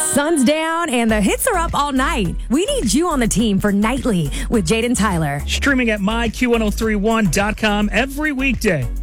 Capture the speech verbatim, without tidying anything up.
Sun's down and the hits are up all night. We need you on the team for Nightly with Jaden Tyler. Streaming at my Q ten thirty-one dot com every weekday.